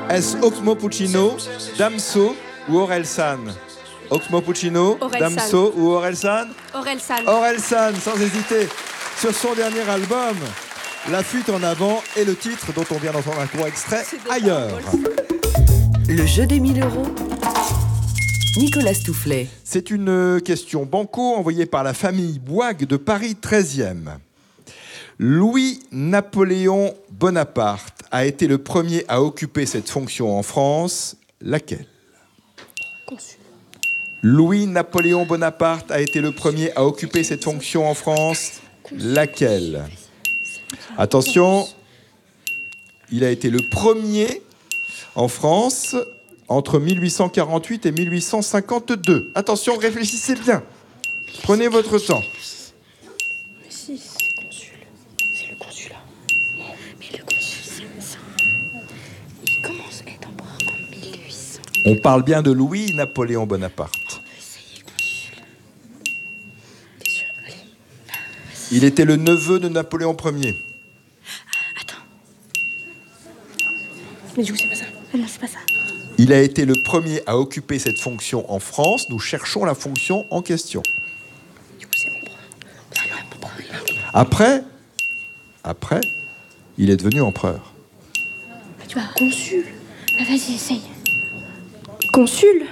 Est-ce Oxmo Puccino, Damso ou Orelsan? Oxmo Puccino, Damso ou Orelsan? Orelsan, sans hésiter. Sur son dernier album, La fuite en avant et le titre dont on vient d'entendre un court extrait, Ailleurs. Le jeu des 1000 €. Nicolas Stoufflet. C'est une question banco envoyée par la famille Boigue de Paris 13e. Louis-Napoléon Bonaparte a été le premier à occuper cette fonction en France. Laquelle? Consul. Louis-Napoléon Bonaparte a été le premier à occuper cette fonction en France. Laquelle? Attention, il a été le premier en France entre 1848 et 1852. Attention, réfléchissez bien. Prenez votre temps. Mais si, c'est consul. C'est le consulat. Mais le consul, c'est ça. Il commence à être empereur en 1800. On parle bien de Louis-Napoléon Bonaparte. T'es sûr? Allez. Il était le neveu de Napoléon Ier. Attends. Mais du coup, c'est pas ça. Non, c'est pas ça. Il a été le premier à occuper cette fonction en France. Nous cherchons la fonction en question. Du coup, c'est empereur. Après, il est devenu empereur. Bah, tu vois, consul. Bah, vas-y, essaye. Consul.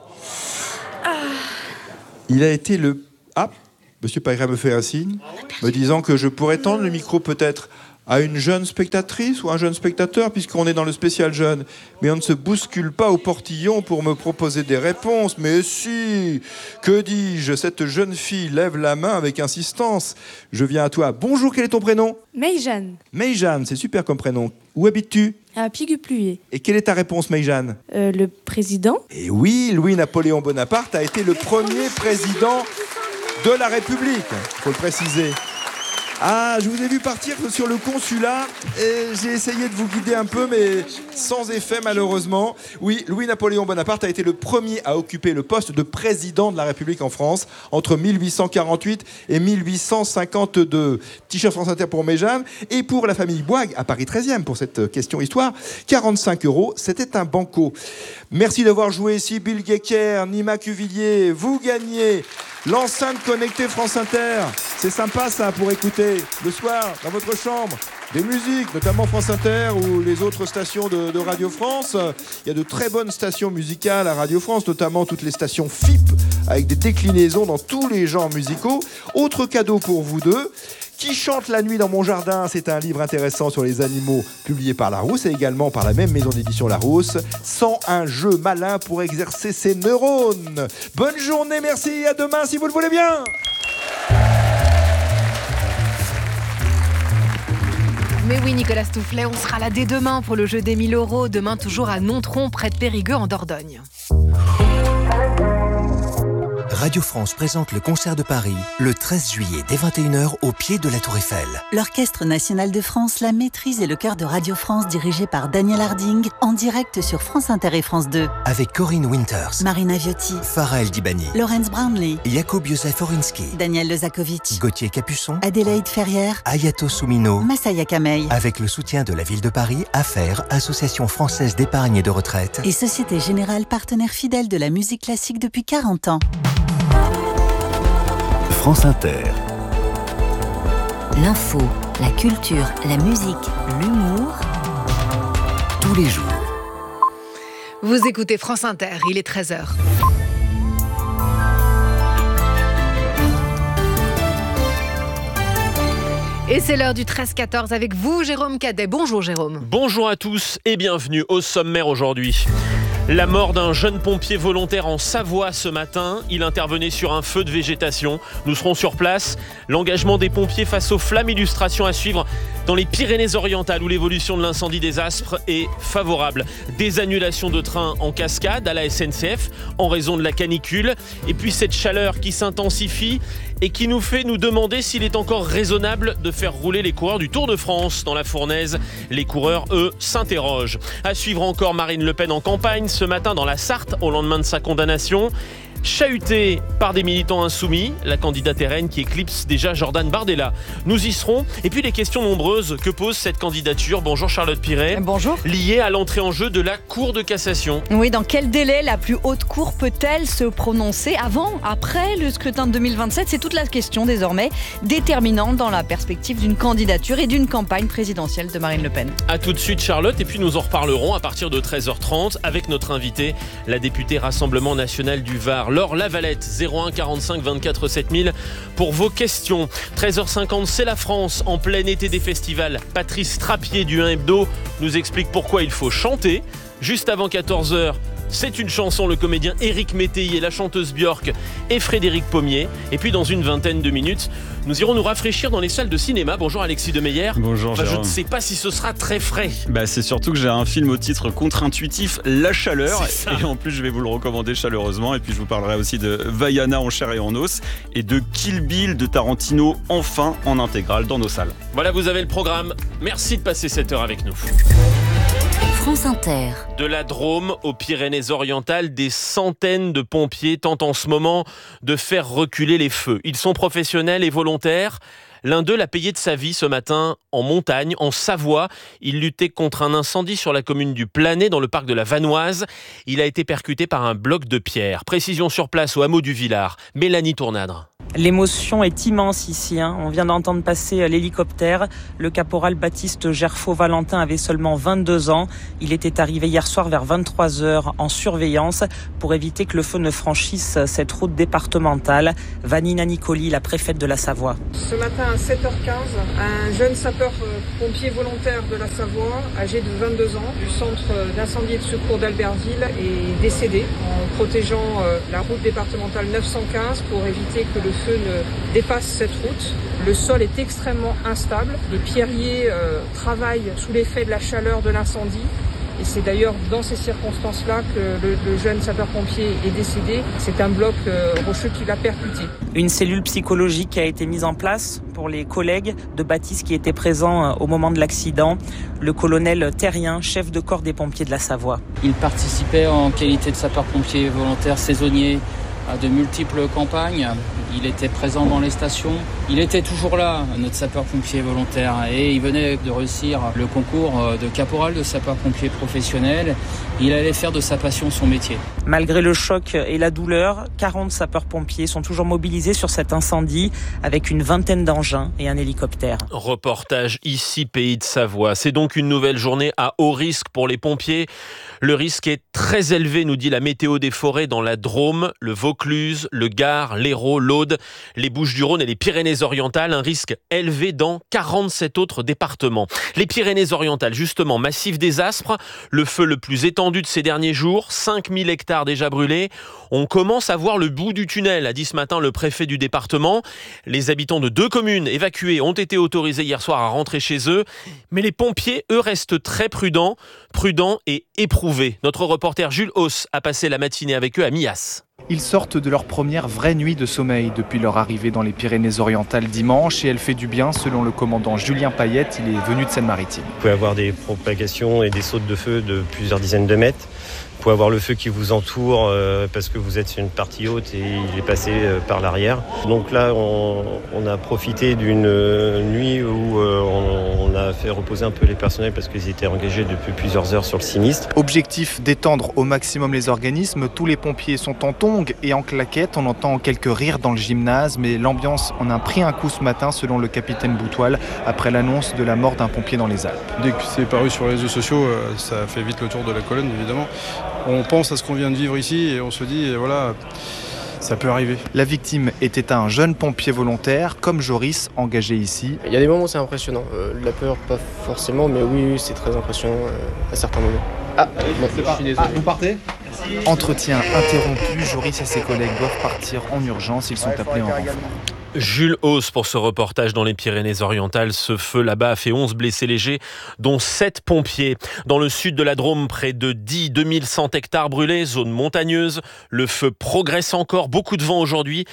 Il a été le... Ah, Monsieur Pagra me fait un signe, me disant que je pourrais tendre le micro peut-être à une jeune spectatrice ou un jeune spectateur, puisqu'on est dans le spécial jeune. Mais on ne se bouscule pas au portillon pour me proposer des réponses. Mais si, que dis-je? Cette jeune fille lève la main avec insistance. Je viens à toi. Bonjour, quel est ton prénom? Maïjeanne, Maïjeanne, c'est super comme prénom. Où habites-tu? à Piguepluyer. Et quelle est ta réponse, Maïjeanne? Le président? Et oui, Louis-Napoléon Bonaparte a été le premier président de la République, il faut le préciser. Ah, je vous ai vu partir sur le consulat et j'ai essayé de vous guider un peu, mais sans effet malheureusement. Oui, Louis-Napoléon Bonaparte a été le premier à occuper le poste de président de la République en France entre 1848 et 1852. T-shirt France Inter pour Méjeanne et pour la famille Boigue à Paris 13e pour cette question histoire. 45 €, c'était un banco. Merci d'avoir joué ici, Bill Guéquer, Nima Cuvillier. Vous gagnez l'enceinte connectée France Inter. C'est sympa ça pour écouter le soir dans votre chambre des musiques, notamment France Inter ou les autres stations de Radio France. Il y a de très bonnes stations musicales à Radio France, notamment toutes les stations FIP avec des déclinaisons dans tous les genres musicaux. Autre cadeau pour vous deux. Qui chante la nuit dans mon jardin? C'est un livre intéressant sur les animaux publié par Larousse et également par la même maison d'édition Larousse. 101 jeux malins pour exercer ses neurones. Bonne journée, merci et à demain si vous le voulez bien. Mais oui, Nicolas Stoufflet, on sera là dès demain pour le jeu des 1000 €. Demain, toujours à Nontron, près de Périgueux, en Dordogne. Radio France présente le concert de Paris le 13 juillet dès 21h au pied de la Tour Eiffel. L'Orchestre National de France, la Maîtrise et le Chœur de Radio France dirigé par Daniel Harding en direct sur France Inter et France 2. Avec Corinne Winters, Marina Viotti, Farah El Dibani, Laurence Brownlee, Jakub Józef Orinski, Daniel Lezakovic, Gauthier Capuçon, Adélaïde Ferrière, Ayato Soumino, Massaya Kamei. avec le soutien de la ville de Paris, AFFAIRE, Association française d'épargne et de retraite. Et Société Générale, partenaire fidèle de la musique classique depuis 40 ans. France Inter. L'info, la culture, la musique, l'humour. Tous les jours. Vous écoutez France Inter, il est 13h. Et c'est l'heure du 13-14 avec vous, Jérôme Cadet. Bonjour Jérôme. Bonjour à tous et bienvenue au sommaire aujourd'hui. La mort d'un jeune pompier volontaire en Savoie ce matin. Il intervenait sur un feu de végétation. Nous serons sur place. L'engagement des pompiers face aux flammes, illustration à suivre dans les Pyrénées-Orientales où l'évolution de l'incendie des Aspres est favorable. Des annulations de trains en cascade à la SNCF en raison de la canicule. Et puis cette chaleur qui s'intensifie et qui nous fait nous demander s'il est encore raisonnable de faire rouler les coureurs du Tour de France dans la fournaise. Les coureurs, eux, s'interrogent. À suivre encore Marine Le Pen en campagne ce matin dans la Sarthe au lendemain de sa condamnation. Chahuté par des militants insoumis, la candidate RN qui éclipse déjà Jordan Bardella. Nous y serons. Et puis les questions nombreuses que pose cette candidature. Bonjour Charlotte Piret. Bonjour. Liées à l'entrée en jeu de la Cour de cassation. Oui, dans quel délai la plus haute cour peut-elle se prononcer avant, après le scrutin de 2027 ? C'est toute la question désormais, déterminante dans la perspective d'une candidature et d'une campagne présidentielle de Marine Le Pen. A tout de suite Charlotte, et puis nous en reparlerons à partir de 13h30 avec notre invitée, la députée Rassemblement National du Var, Laure Lavalette, 01 45 24 7000 pour vos questions. 13h50, c'est la France en plein été des festivals. Patrice Trappier du 1 Hebdo nous explique pourquoi il faut chanter. Juste avant 14h, c'est une chanson, le comédien Éric Métayer, la chanteuse Björk et Frédéric Pommier. Et puis dans une vingtaine de minutes, nous irons nous rafraîchir dans les salles de cinéma. Bonjour Alexis Demeyer. Bonjour Je Jérôme. ne sais pas si ce sera très frais. C'est surtout que j'ai un film au titre contre-intuitif, La Chaleur. Et en plus, je vais vous le recommander chaleureusement. Et puis je vous parlerai aussi de Vaiana en chair et en os et de Kill Bill de Tarantino, enfin en intégrale dans nos salles. Voilà, vous avez le programme. Merci de passer cette heure avec nous. France Inter. De la Drôme aux Pyrénées-Orientales, des centaines de pompiers tentent en ce moment de faire reculer les feux. Ils sont professionnels et volontaires. L'un d'eux l'a payé de sa vie ce matin en montagne, en Savoie. Il luttait contre un incendie sur la commune du Planay, dans le parc de la Vanoise. Il a été percuté par un bloc de pierre. Précision sur place au hameau du Villard. Mélanie Tournadre. L'émotion est immense ici. On vient d'entendre passer l'hélicoptère. Le caporal Baptiste Gerfaux-Valentin avait seulement 22 ans. Il était arrivé hier soir vers 23h en surveillance pour éviter que le feu ne franchisse cette route départementale. Vanina Nicoli, la préfète de la Savoie. Ce matin à 7h15, un jeune sapeur-pompier volontaire de la Savoie, âgé de 22 ans, du centre d'incendie et de secours d'Albertville, est décédé en protégeant la route départementale 915 pour éviter que le feu ne dépasse cette route. Le sol est extrêmement instable. Les pierriers travaillent sous l'effet de la chaleur de l'incendie. Et c'est d'ailleurs dans ces circonstances-là que le jeune sapeur-pompier est décédé. C'est un bloc rocheux qui l'a percuté. Une cellule psychologique a été mise en place pour les collègues de Baptiste qui étaient présents au moment de l'accident. Le colonel Terrien, chef de corps des pompiers de la Savoie. Il participait en qualité de sapeur-pompier volontaire saisonnier à de multiples campagnes. Il était présent dans les stations. Il était toujours là, notre sapeur-pompier volontaire, et il venait de réussir le concours de caporal de sapeur-pompier professionnel. Il allait faire de sa passion son métier. Malgré le choc et la douleur, 40 sapeurs-pompiers sont toujours mobilisés sur cet incendie avec une vingtaine d'engins et un hélicoptère. Reportage ici, Pays de Savoie. C'est donc une nouvelle journée à haut risque pour les pompiers. Le risque est très élevé, nous dit la météo des forêts dans la Drôme, le Vaucluse, le Gard, l'Hérault, l'Aude, les Bouches-du-Rhône et les Pyrénées-Orientales. Un risque élevé dans 47 autres départements. Les Pyrénées-Orientales, justement, massif des Aspres, le feu le plus étendu de ces derniers jours, 5000 hectares déjà brûlés. On commence à voir le bout du tunnel, a dit ce matin le préfet du département. Les habitants de 2 communes évacuées ont été autorisés hier soir à rentrer chez eux. Mais les pompiers, eux, restent très prudents et éprouvés. Notre reporter Jules Hauss a passé la matinée avec eux à Millas. Ils sortent de leur première vraie nuit de sommeil depuis leur arrivée dans les Pyrénées-Orientales dimanche et elle fait du bien selon le commandant Julien Payette, il est venu de Seine-Maritime. Vous pouvez avoir des propagations et des sautes de feu de plusieurs dizaines de mètres. Vous pouvez avoir le feu qui vous entoure parce que vous êtes sur une partie haute et il est passé par l'arrière. Donc là, on a profité d'une nuit où on a fait reposer un peu les personnels parce qu'ils étaient engagés depuis plusieurs heures sur le sinistre. Objectif d'étendre au maximum les organismes. Tous les pompiers sont en tongs et en claquettes. On entend quelques rires dans le gymnase, mais l'ambiance en a pris un coup ce matin selon le capitaine Boutoil après l'annonce de la mort d'un pompier dans les Alpes. Dès que c'est paru sur les réseaux sociaux, ça fait vite le tour de la colonne évidemment. On pense à ce qu'on vient de vivre ici et on se dit, voilà, ça peut arriver. La victime était un jeune pompier volontaire, comme Joris, engagé ici. Il y a des moments où c'est impressionnant. La peur, pas forcément, mais oui, c'est très impressionnant à certains moments. Je suis désolé. Vous partez ? Entretien interrompu, Joris et ses collègues doivent partir en urgence, ils sont appelés en renfort. Jules Hauss pour ce reportage dans les Pyrénées-Orientales. Ce feu là-bas a fait 11 blessés légers, dont 7 pompiers. Dans le sud de la Drôme, près de 2100 hectares brûlés, zone montagneuse. Le feu progresse encore, beaucoup de vent aujourd'hui.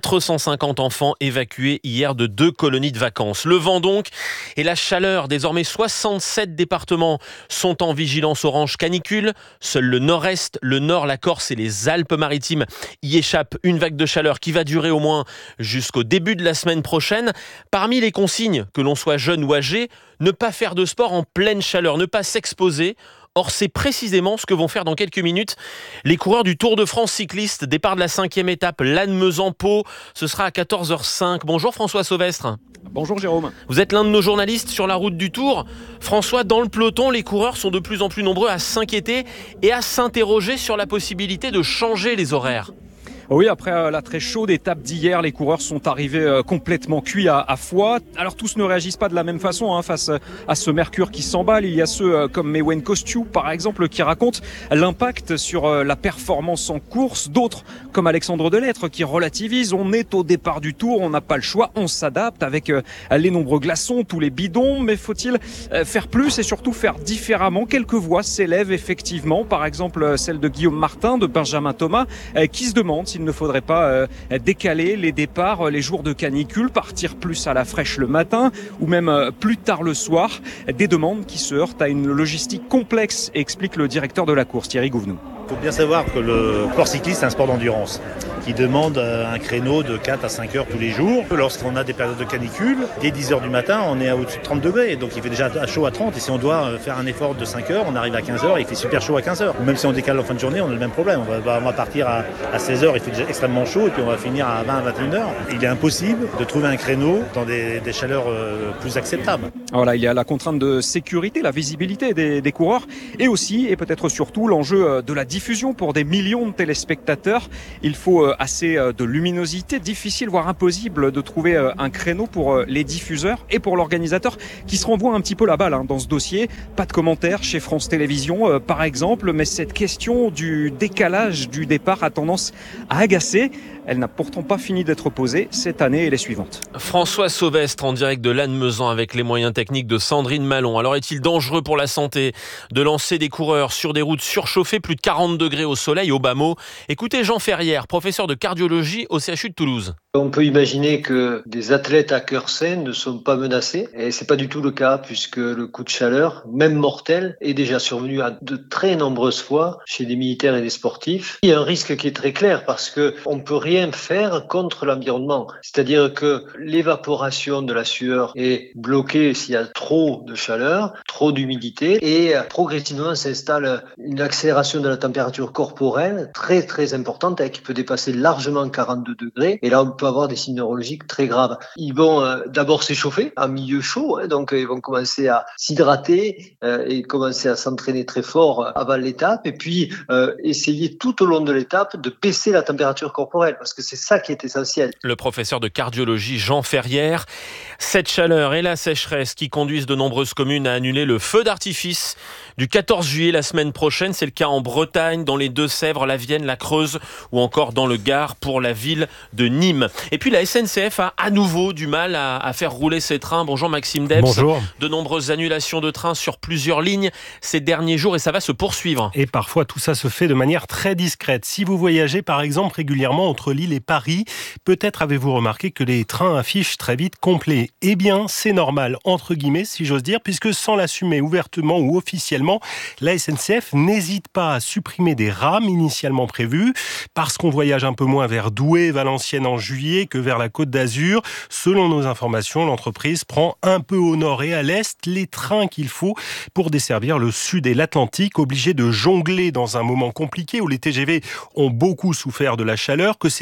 450 enfants évacués hier de 2 colonies de vacances. Le vent donc et la chaleur. Désormais 67 départements sont en vigilance orange canicule. Seul le nord-est, le nord, la Corse et les Alpes-Maritimes y échappent. Une vague de chaleur qui va durer au moins jusqu'au début de la semaine prochaine. Parmi les consignes, que l'on soit jeune ou âgé, ne pas faire de sport en pleine chaleur, ne pas s'exposer. Or, c'est précisément ce que vont faire dans quelques minutes les coureurs du Tour de France cycliste. Départ de la 5e étape, Lannemezan-Pau. Ce sera à 14h05. Bonjour François Sauvestre. Bonjour Jérôme. Vous êtes l'un de nos journalistes sur la route du Tour. François, dans le peloton, les coureurs sont de plus en plus nombreux à s'inquiéter et à s'interroger sur la possibilité de changer les horaires. Oui, après la très chaude étape d'hier, les coureurs sont arrivés complètement cuits à foie. Alors tous ne réagissent pas de la même façon face à ce mercure qui s'emballe. Il y a ceux comme Mewen Kostju, par exemple, qui racontent l'impact sur la performance en course. D'autres, comme Alexandre Delettre, qui relativisent. On est au départ du Tour, on n'a pas le choix, on s'adapte avec les nombreux glaçons, tous les bidons. Mais faut-il faire plus et surtout faire différemment? Quelques voix s'élèvent effectivement. Par exemple, celle de Guillaume Martin, de Benjamin Thomas, qui se demande s'il ne faudrait pas décaler les départs, les jours de canicule, partir plus à la fraîche le matin ou même plus tard le soir. Des demandes qui se heurtent à une logistique complexe, explique le directeur de la course, Thierry Gouvenou. Il faut bien savoir que le sport cycliste est un sport d'endurance qui demande un créneau de 4 à 5 heures tous les jours. Lorsqu'on a des périodes de canicule, dès 10 heures du matin, on est à au-dessus de 30 degrés. Donc il fait déjà chaud à 30. Et si on doit faire un effort de 5 heures, on arrive à 15 heures et il fait super chaud à 15 heures. Même si on décale en fin de journée, on a le même problème. On va partir à 16 heures, il fait déjà extrêmement chaud et puis on va finir à 20 à 21 heures. Il est impossible de trouver un créneau dans des chaleurs plus acceptables. Voilà, il y a la contrainte de sécurité, la visibilité des coureurs et aussi, et peut-être surtout, l'enjeu de la diffusion pour des millions de téléspectateurs. Il faut assez de luminosité, difficile voire impossible de trouver un créneau pour les diffuseurs et pour l'organisateur qui se renvoie un petit peu la balle dans ce dossier. Pas de commentaires chez France Télévisions par exemple, mais cette question du décalage du départ a tendance à agacer. Elle n'a pourtant pas fini d'être posée cette année et les suivantes. François Sauvestre en direct de Lannemezan avec les moyens techniques de Sandrine Malon. Alors est-il dangereux pour la santé de lancer des coureurs sur des routes surchauffées, plus de 40 degrés au soleil, au bas mot? Écoutez Jean Ferrière, professeur de cardiologie au CHU de Toulouse. On peut imaginer que des athlètes à cœur sain ne sont pas menacés et c'est pas du tout le cas puisque le coup de chaleur, même mortel, est déjà survenu à de très nombreuses fois chez des militaires et des sportifs. Il y a un risque qui est très clair parce que on peut rien faire contre l'environnement. C'est-à-dire que l'évaporation de la sueur est bloquée s'il y a trop de chaleur, trop d'humidité et progressivement s'installe une accélération de la température corporelle très très importante qui peut dépasser largement 42 degrés et là on peut avoir des signes neurologiques très graves. Ils vont d'abord s'échauffer en milieu chaud, donc ils vont commencer à s'hydrater et commencer à s'entraîner très fort avant l'étape et puis essayer tout au long de l'étape de baisser la température corporelle parce que c'est ça qui est essentiel. Le professeur de cardiologie Jean Ferrière. Cette chaleur et la sécheresse qui conduisent de nombreuses communes à annuler le feu d'artifice du 14 juillet la semaine prochaine. C'est le cas en Bretagne, dans les Deux-Sèvres, la Vienne, la Creuse ou encore dans le Gard pour la ville de Nîmes. Et puis la SNCF a à nouveau du mal à faire rouler ses trains. Bonjour Maxime Debs. Bonjour. De nombreuses annulations de trains sur plusieurs lignes ces derniers jours et ça va se poursuivre. Et parfois tout ça se fait de manière très discrète. Si vous voyagez par exemple régulièrement entre Lille et Paris, peut-être avez-vous remarqué que les trains affichent très vite complet. Eh bien c'est normal, entre guillemets si j'ose dire, puisque sans l'assumer ouvertement ou officiellement, la SNCF n'hésite pas à supprimer des rames initialement prévues parce qu'on voyage un peu moins vers Douai, Valenciennes en juillet que vers la Côte d'Azur. Selon nos informations, l'entreprise prend un peu au nord et à l'est les trains qu'il faut pour desservir le sud et l'Atlantique, obligés de jongler dans un moment compliqué où les TGV ont beaucoup souffert de la chaleur, que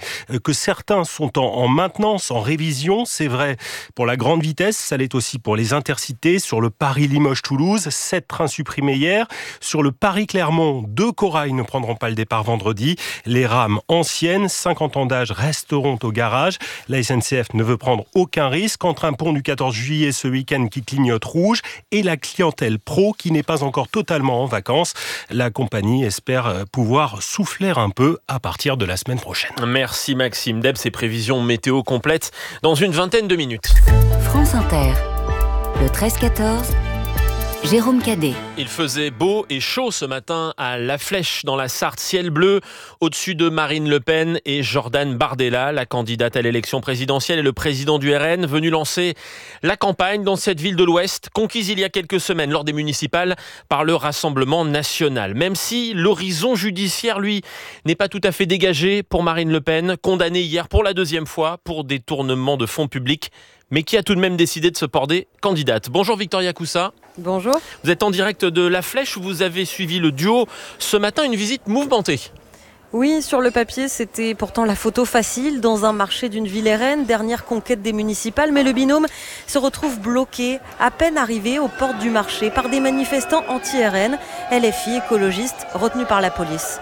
certains sont en maintenance, en révision. C'est vrai pour la grande vitesse, ça l'est aussi pour les intercités sur le Paris-Limoges-Toulouse. 7 trains supprimé hier. Sur le Paris-Clermont, 2 corails ne prendront pas le départ vendredi. Les rames anciennes, 50 ans d'âge, resteront au garage. La SNCF ne veut prendre aucun risque entre un pont du 14 juillet ce week-end qui clignote rouge et la clientèle pro qui n'est pas encore totalement en vacances. La compagnie espère pouvoir souffler un peu à partir de la semaine prochaine. Merci Maxime. Deb, ses prévisions météo complètes dans une vingtaine de minutes. France Inter, le 13-14, Jérôme Cadet. Il faisait beau et chaud ce matin à La Flèche, dans la Sarthe, ciel bleu, au-dessus de Marine Le Pen et Jordan Bardella, la candidate à l'élection présidentielle et le président du RN, venu lancer la campagne dans cette ville de l'Ouest, conquise il y a quelques semaines lors des municipales par le Rassemblement national. Même si l'horizon judiciaire, lui, n'est pas tout à fait dégagé pour Marine Le Pen, condamnée hier pour la 2e fois pour détournement de fonds publics, mais qui a tout de même décidé de se porter candidate. Bonjour Victoria Coussa. Bonjour. Vous êtes en direct de La Flèche où vous avez suivi le duo. Ce matin, une visite mouvementée. Oui, sur le papier, c'était pourtant la photo facile dans un marché d'une ville RN, dernière conquête des municipales, mais le binôme se retrouve bloqué, à peine arrivé aux portes du marché par des manifestants anti-RN, LFI, écologistes, retenus par la police.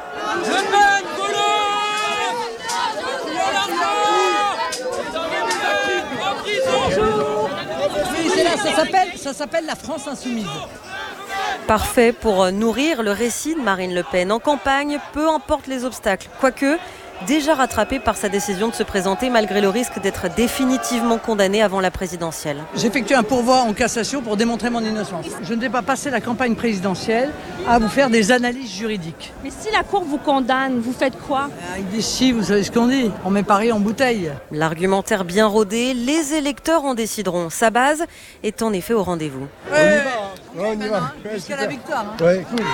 Ça s'appelle la France insoumise. Parfait pour nourrir le récit de Marine Le Pen. En campagne, peu importe les obstacles. Quoique, déjà rattrapée par sa décision de se présenter malgré le risque d'être définitivement condamnée avant la présidentielle. J'effectue un pourvoi en cassation pour démontrer mon innocence. Je ne vais pas passer la campagne présidentielle à vous faire des analyses juridiques. Mais si la Cour vous condamne, vous faites quoi ? Avec des si, vous savez ce qu'on dit, on met Paris en bouteille. L'argumentaire bien rodé, les électeurs en décideront. Sa base est en effet au rendez-vous. On y va. Jusqu'à la victoire. Ouais, cool.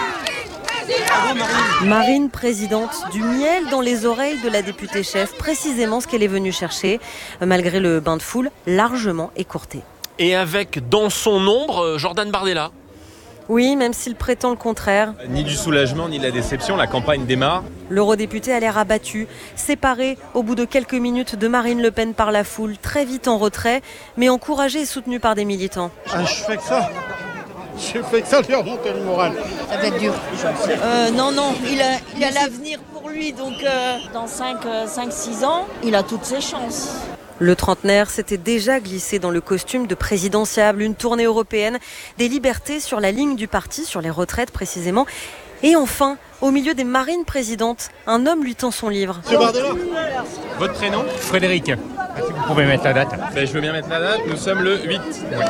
Marine, présidente, du miel dans les oreilles de la députée chef, précisément ce qu'elle est venue chercher, malgré le bain de foule largement écourté. Et avec dans son ombre Jordan Bardella. Oui, même s'il prétend le contraire. Ni du soulagement, ni de la déception, la campagne démarre. L'eurodéputé a l'air abattu, séparé au bout de quelques minutes de Marine Le Pen par la foule, très vite en retrait, mais encouragé et soutenu par des militants. Je fais que ça. Je fais que ça lui remonter le moral. Ça va être dur. Non, il a l'avenir pour lui, donc dans 5-6 ans, il a toutes ses chances. Le trentenaire s'était déjà glissé dans le costume de présidentiable, une tournée européenne, des libertés sur la ligne du parti, sur les retraites précisément. Et enfin, au milieu des marines présidentes, un homme lui tend son livre. Monsieur Bardella. Votre prénom ? Frédéric. Vous pouvez mettre la date. Je veux bien mettre la date, nous sommes le 8. Ouais.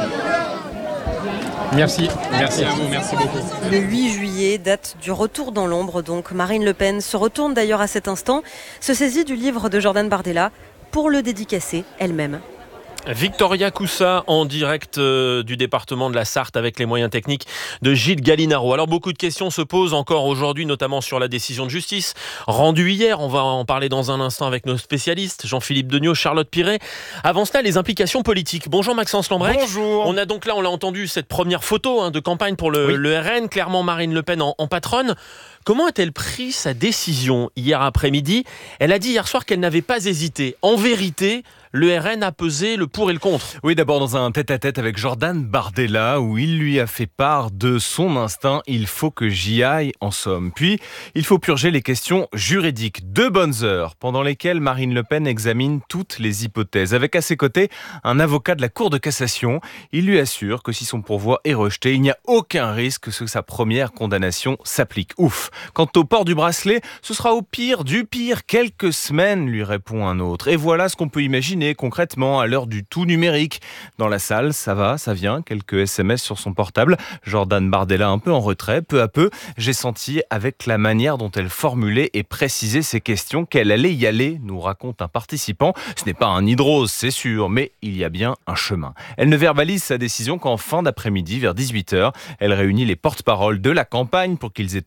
Merci à vous, merci beaucoup. Le 8 juillet, date du retour dans l'ombre, donc Marine Le Pen se retourne d'ailleurs à cet instant, se saisit du livre de Jordan Bardella pour le dédicacer elle-même. Victoria Coussa en direct du département de la Sarthe avec les moyens techniques de Gilles Gallinaro. Alors beaucoup de questions se posent encore aujourd'hui, notamment sur la décision de justice rendue hier. On va en parler dans un instant avec nos spécialistes, Jean-Philippe Degnaud, Charlotte Piret. Avant cela, les implications politiques. Bonjour Maxence Lambrec. Bonjour. On a donc là, on l'a entendu, cette première photo de campagne pour le RN, clairement Marine Le Pen en patronne. Comment a-t-elle pris sa décision hier après-midi ? Elle a dit hier soir qu'elle n'avait pas hésité. En vérité, le RN a pesé le pour et le contre. Oui, d'abord dans un tête-à-tête avec Jordan Bardella, où il lui a fait part de son instinct. Il faut que j'y aille, en somme. Puis, il faut purger les questions juridiques. 2 bonnes heures, pendant lesquelles Marine Le Pen examine toutes les hypothèses. Avec à ses côtés, un avocat de la Cour de cassation. Il lui assure que si son pourvoi est rejeté, il n'y a aucun risque que sa première condamnation s'applique. Ouf. Quant au port du bracelet, ce sera au pire du pire. Quelques semaines, lui répond un autre. Et voilà ce qu'on peut imaginer concrètement à l'heure du tout numérique. Dans la salle, ça va, ça vient, quelques SMS sur son portable. Jordan Bardella un peu en retrait. Peu à peu, j'ai senti avec la manière dont elle formulait et précisait ses questions qu'elle allait y aller, nous raconte un participant. Ce n'est pas un hydrose, c'est sûr, mais il y a bien un chemin. Elle ne verbalise sa décision qu'en fin d'après-midi, vers 18h. Elle réunit les porte-paroles de la campagne pour qu'ils aient tous les bons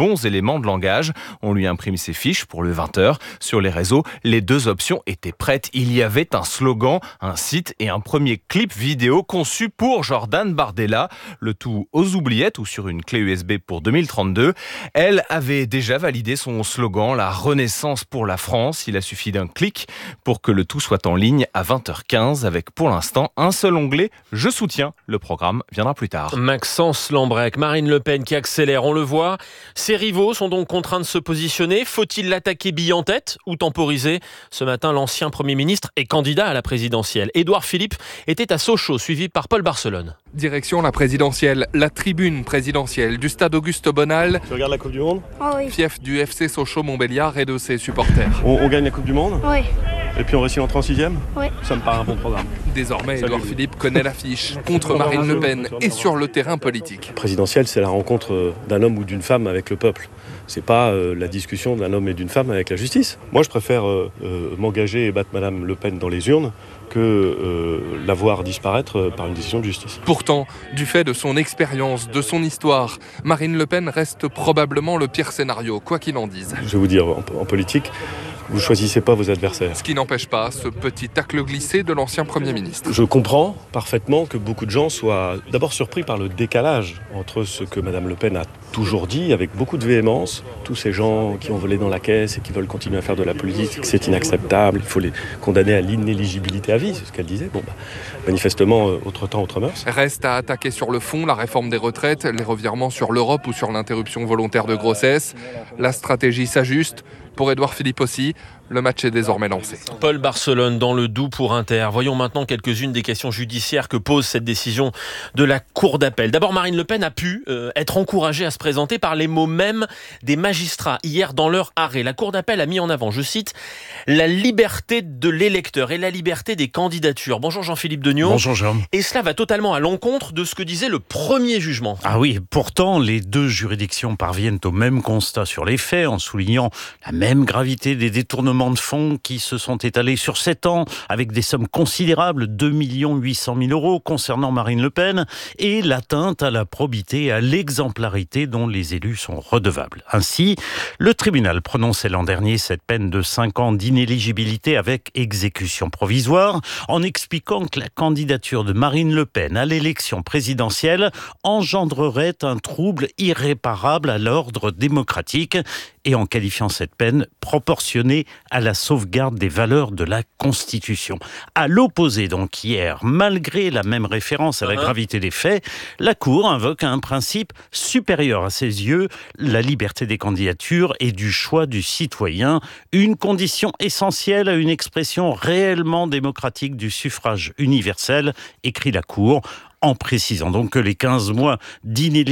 bons éléments de langage. On lui imprime ses fiches pour le 20h. Sur les réseaux, les deux options étaient prêtes. Il y avait un slogan, un site et un premier clip vidéo conçu pour Jordan Bardella. Le tout aux oubliettes ou sur une clé USB pour 2032. Elle avait déjà validé son slogan, la Renaissance pour la France. Il a suffi d'un clic pour que le tout soit en ligne à 20h15 avec pour l'instant un seul onglet « Je soutiens ». Le programme viendra plus tard. Maxence Lambrec, Marine Le Pen qui accélère, on le voit. Ses rivaux sont donc contraints de se positionner. Faut-il l'attaquer bille en tête ou temporiser ? Ce matin, l'ancien Premier ministre est candidat à la présidentielle. Édouard Philippe était à Sochaux, suivi par Paul Barcelone. Direction la présidentielle, la tribune présidentielle du stade Auguste Bonal. Tu regardes la Coupe du Monde ? Oh oui. Fief du FC Sochaux-Montbéliard et de ses supporters. On gagne la Coupe du Monde ? Oui. Et puis on réussit en 36e ? Oui. Ça me paraît un bon programme. Désormais, Édouard Philippe connaît l'affiche contre Marine Le Pen et sur le terrain politique. La présidentielle, c'est la rencontre d'un homme ou d'une femme avec le peuple. C'est pas la discussion d'un homme et d'une femme avec la justice. Moi, je préfère m'engager et battre Madame Le Pen dans les urnes que la voir disparaître par une décision de justice. Pourtant, du fait de son expérience, de son histoire, Marine Le Pen reste probablement le pire scénario, quoi qu'il en dise. Je vais vous dire, en politique, vous choisissez pas vos adversaires. Ce qui n'empêche pas ce petit tacle glissé de l'ancien Premier ministre. Je comprends parfaitement que beaucoup de gens soient d'abord surpris par le décalage entre ce que Madame Le Pen a toujours dit avec beaucoup de véhémence. Tous ces gens qui ont volé dans la caisse et qui veulent continuer à faire de la politique, c'est inacceptable, il faut les condamner à l'inéligibilité à vie, c'est ce qu'elle disait. Manifestement, autre temps, autre mœurs. Reste à attaquer sur le fond la réforme des retraites, les revirements sur l'Europe ou sur l'interruption volontaire de grossesse. La stratégie s'ajuste. Pour Édouard Philippe aussi, le match est désormais lancé. Paul Barcelone dans le Doubs pour Inter. Voyons maintenant quelques-unes des questions judiciaires que pose cette décision de la Cour d'appel. D'abord, Marine Le Pen a pu être encouragée à se présenter par les mots mêmes des magistrats hier dans leur arrêt. La Cour d'appel a mis en avant, je cite, la liberté de l'électeur et la liberté des candidatures. Bonjour Jean-Philippe Degnaud. Bonjour Jérôme. Et cela va totalement à l'encontre de ce que disait le premier jugement. Ah oui, pourtant les deux juridictions parviennent au même constat sur les faits en soulignant la même gravité des détournements de fonds qui se sont étalés sur 7 ans avec des sommes considérables, 2 800 000 € concernant Marine Le Pen et l'atteinte à la probité et à l'exemplarité dont les élus sont redevables. Ainsi, le tribunal prononçait l'an dernier cette peine de 5 ans d'inéligibilité avec exécution provisoire en expliquant que la candidature de Marine Le Pen à l'élection présidentielle engendrerait un trouble irréparable à l'ordre démocratique et en qualifiant cette peine proportionnée à la sauvegarde des valeurs de la Constitution. À l'opposé donc hier, malgré la même référence à la gravité des faits, la Cour invoque un principe supérieur à ses yeux, la liberté des candidatures et du choix du citoyen, une condition essentielle à une expression réellement démocratique du suffrage universel, écrit la Cour, en précisant donc que les 15 mois d'inéligibilité